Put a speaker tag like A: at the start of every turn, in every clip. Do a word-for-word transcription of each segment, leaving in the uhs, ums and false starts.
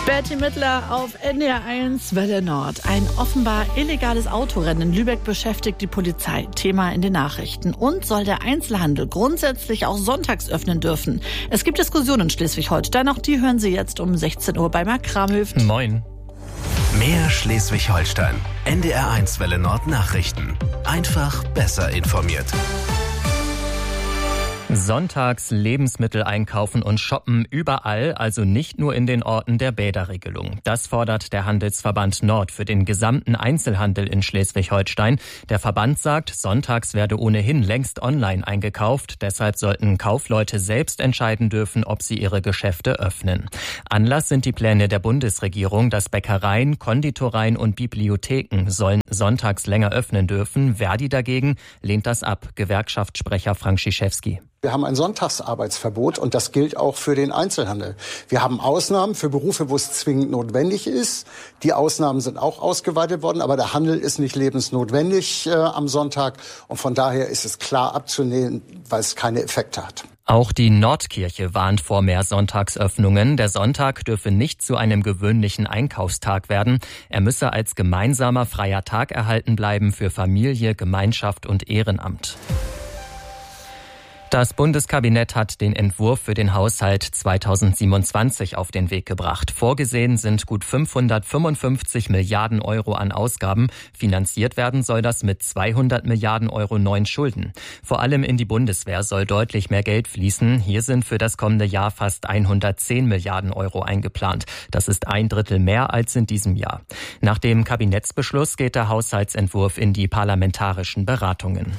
A: Betty Midler auf N D R eins Welle Nord. Ein offenbar illegales Autorennen in Lübeck beschäftigt die Polizei. Thema in den Nachrichten. Und soll der Einzelhandel grundsätzlich auch sonntags öffnen dürfen? Es gibt Diskussionen in Schleswig-Holstein. Auch die hören Sie jetzt um sechzehn Uhr bei Marc Kramhöft.
B: Moin.
C: Mehr Schleswig-Holstein. N D R eins Welle Nord Nachrichten. Einfach besser informiert.
B: Sonntags Lebensmittel einkaufen und shoppen überall, also nicht nur in den Orten der Bäderregelung. Das fordert der Handelsverband Nord für den gesamten Einzelhandel in Schleswig-Holstein. Der Verband sagt, sonntags werde ohnehin längst online eingekauft. Deshalb sollten Kaufleute selbst entscheiden dürfen, ob sie ihre Geschäfte öffnen. Anlass sind die Pläne der Bundesregierung, dass Bäckereien, Konditoreien und Bibliotheken sollen sonntags länger öffnen dürfen. Verdi dagegen lehnt das ab. Gewerkschaftssprecher Frank Schiszewski.
D: Wir haben ein Sonntagsarbeitsverbot und das gilt auch für den Einzelhandel. Wir haben Ausnahmen für Berufe, wo es zwingend notwendig ist. Die Ausnahmen sind auch ausgeweitet worden, aber der Handel ist nicht lebensnotwendig äh, am Sonntag. Und von daher ist es klar abzunehmen, weil es keine Effekte hat.
B: Auch die Nordkirche warnt vor mehr Sonntagsöffnungen. Der Sonntag dürfe nicht zu einem gewöhnlichen Einkaufstag werden. Er müsse als gemeinsamer freier Tag erhalten bleiben für Familie, Gemeinschaft und Ehrenamt. Das Bundeskabinett hat den Entwurf für den Haushalt zweitausendsiebenundzwanzig auf den Weg gebracht. Vorgesehen sind gut fünfhundertfünfundfünfzig Milliarden Euro an Ausgaben. Finanziert werden soll das mit zweihundert Milliarden Euro neuen Schulden. Vor allem in die Bundeswehr soll deutlich mehr Geld fließen. Hier sind für das kommende Jahr fast hundertzehn Milliarden Euro eingeplant. Das ist ein Drittel mehr als in diesem Jahr. Nach dem Kabinettsbeschluss geht der Haushaltsentwurf in die parlamentarischen Beratungen.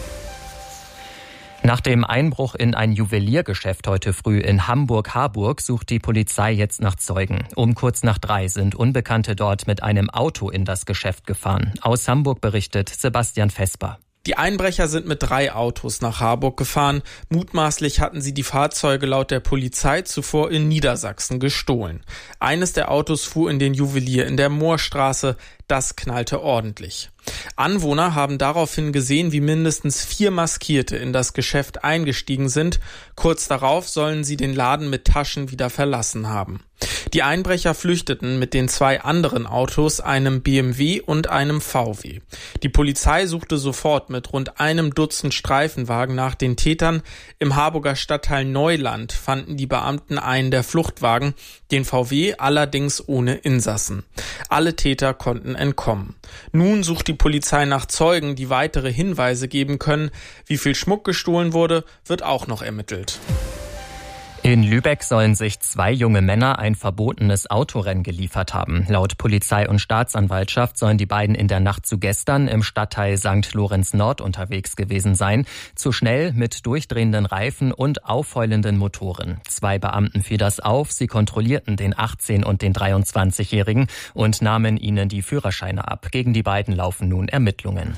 B: Nach dem Einbruch in ein Juweliergeschäft heute früh in Hamburg-Harburg sucht die Polizei jetzt nach Zeugen. Um kurz nach drei sind Unbekannte dort mit einem Auto in das Geschäft gefahren. Aus Hamburg berichtet Sebastian Vesper.
E: Die Einbrecher sind mit drei Autos nach Harburg gefahren. Mutmaßlich hatten sie die Fahrzeuge laut der Polizei zuvor in Niedersachsen gestohlen. Eines der Autos fuhr in den Juwelier in der Moorstraße. Das knallte ordentlich. Anwohner haben daraufhin gesehen, wie mindestens vier Maskierte in das Geschäft eingestiegen sind. Kurz darauf sollen sie den Laden mit Taschen wieder verlassen haben. Die Einbrecher flüchteten mit den zwei anderen Autos, einem B M W und einem V W. Die Polizei suchte sofort mit rund einem Dutzend Streifenwagen nach den Tätern. Im Harburger Stadtteil Neuland fanden die Beamten einen der Fluchtwagen, den V W allerdings ohne Insassen. Alle Täter konnten entkommen. Nun sucht die Polizei nach Zeugen, die weitere Hinweise geben können. Wie viel Schmuck gestohlen wurde, wird auch noch ermittelt.
B: In Lübeck sollen sich zwei junge Männer ein verbotenes Autorennen geliefert haben. Laut Polizei und Staatsanwaltschaft sollen die beiden in der Nacht zu gestern im Stadtteil Sankt Lorenz Nord unterwegs gewesen sein. Zu schnell, mit durchdrehenden Reifen und aufheulenden Motoren. Zwei Beamten fiel das auf. Sie kontrollierten den achtzehn- und den dreiundzwanzigjährigen und nahmen ihnen die Führerscheine ab. Gegen die beiden laufen nun Ermittlungen.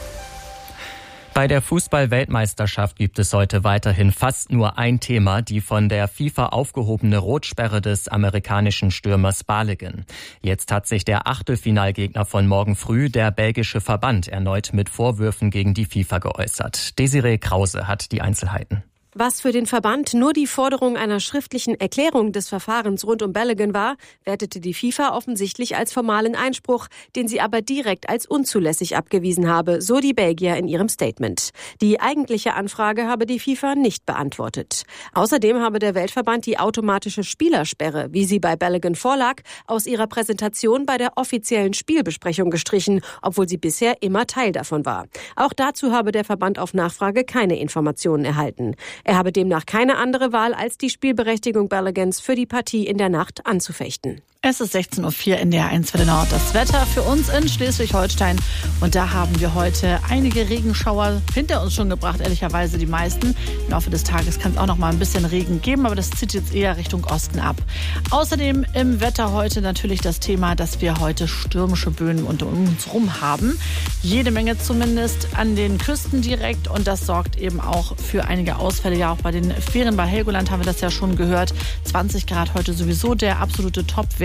B: Bei der Fußball-Weltmeisterschaft gibt es heute weiterhin fast nur ein Thema, die von der FIFA aufgehobene Rotsperre des amerikanischen Stürmers Balogun. Jetzt hat sich der Achtelfinalgegner von morgen früh, der belgische Verband, erneut mit Vorwürfen gegen die FIFA geäußert. Desiree Krause hat die Einzelheiten.
F: Was für den Verband nur die Forderung einer schriftlichen Erklärung des Verfahrens rund um Balogun war, wertete die FIFA offensichtlich als formalen Einspruch, den sie aber direkt als unzulässig abgewiesen habe, so die Belgier in ihrem Statement. Die eigentliche Anfrage habe die FIFA nicht beantwortet. Außerdem habe der Weltverband die automatische Spielersperre, wie sie bei Balogun vorlag, aus ihrer Präsentation bei der offiziellen Spielbesprechung gestrichen, obwohl sie bisher immer Teil davon war. Auch dazu habe der Verband auf Nachfrage keine Informationen erhalten. Er habe demnach keine andere Wahl, als die Spielberechtigung Baloguns für die Partie in der Nacht anzufechten.
A: Es ist sechzehn Uhr vier in der eins Welle Nord. Das Wetter für uns in Schleswig-Holstein. Und da haben wir heute einige Regenschauer hinter uns schon gebracht, ehrlicherweise die meisten. Im Laufe des Tages kann es auch noch mal ein bisschen Regen geben, aber das zieht jetzt eher Richtung Osten ab. Außerdem im Wetter heute natürlich das Thema, dass wir heute stürmische Böen um uns rum haben. Jede Menge zumindest an den Küsten direkt. Und das sorgt eben auch für einige Ausfälle. Ja, auch bei den Ferien bei Helgoland haben wir das ja schon gehört. zwanzig Grad heute sowieso der absolute Top-Wert.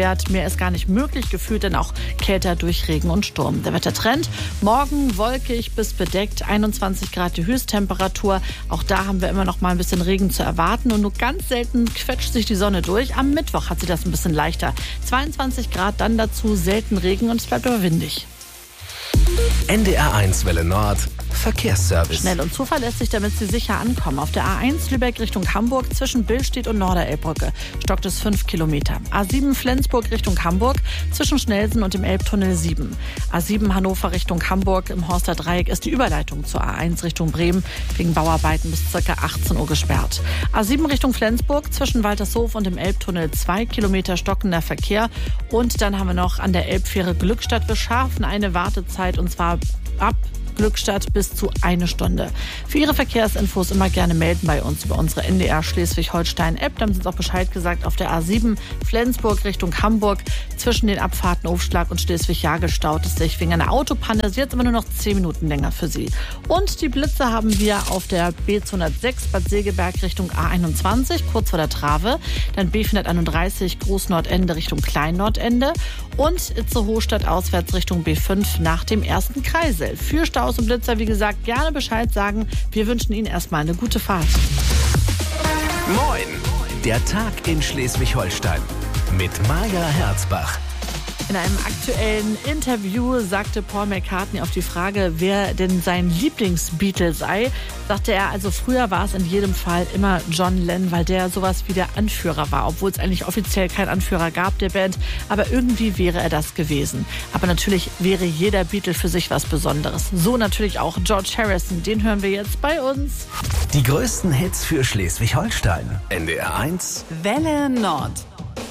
A: gesperrt. Mehr ist gar nicht möglich, gefühlt dann auch kälter durch Regen und Sturm. Der Wettertrend: morgen wolkig bis bedeckt, einundzwanzig Grad die Höchsttemperatur. Auch da haben wir immer noch mal ein bisschen Regen zu erwarten und nur ganz selten quetscht sich die Sonne durch. Am Mittwoch hat sie das ein bisschen leichter. zweiundzwanzig Grad, dann dazu selten Regen und es bleibt aber windig.
C: N D R eins Welle Nord Verkehrsservice.
A: Schnell und zuverlässig, damit Sie sicher ankommen. Auf der A eins Lübeck Richtung Hamburg zwischen Billstedt und Norderelbbrücke stockt es fünf Kilometer. A sieben Flensburg Richtung Hamburg zwischen Schnelsen und dem Elbtunnel sieben. A sieben Hannover Richtung Hamburg im Horster Dreieck ist die Überleitung zur A eins Richtung Bremen wegen Bauarbeiten bis ca. achtzehn Uhr gesperrt. A sieben Richtung Flensburg zwischen Waltershof und dem Elbtunnel zwei Kilometer stockender Verkehr. Und dann haben wir noch an der Elbfähre Glückstadt Bischhafen eine Wartezeit, und zwar ab Glückstadt bis zu eine Stunde. Für Ihre Verkehrsinfos immer gerne melden bei uns über unsere N D R Schleswig-Holstein-App. Dann sind auch Bescheid gesagt auf der A sieben Flensburg Richtung Hamburg zwischen den Abfahrten Ofschlag und Schleswig-Jahr staut es sich wegen einer Autopanne. Sie jetzt immer nur noch zehn Minuten länger für Sie. Und die Blitze haben wir auf der B zweihundertsechs Bad Segeberg Richtung A einundzwanzig, kurz vor der Trave. Dann B vierhunderteinunddreißig Großnordende Richtung Kleinnordende. Und Itzehoe-Stadt auswärts Richtung B fünf nach dem ersten Kreisel. Für Staus und Blitzer, wie gesagt, gerne Bescheid sagen. Wir wünschen Ihnen erstmal eine gute Fahrt.
C: Moin, der Tag in Schleswig-Holstein mit Maja Herzbach.
A: In einem aktuellen Interview sagte Paul McCartney auf die Frage, wer denn sein Lieblingsbeatle sei, sagte er, also früher war es in jedem Fall immer John Lennon, weil der sowas wie der Anführer war, obwohl es eigentlich offiziell keinen Anführer gab der Band, aber irgendwie wäre er das gewesen. Aber natürlich wäre jeder Beatle für sich was Besonderes. So natürlich auch George Harrison, den hören wir jetzt bei uns.
C: Die größten Hits für Schleswig-Holstein. N D R eins
G: Welle Nord.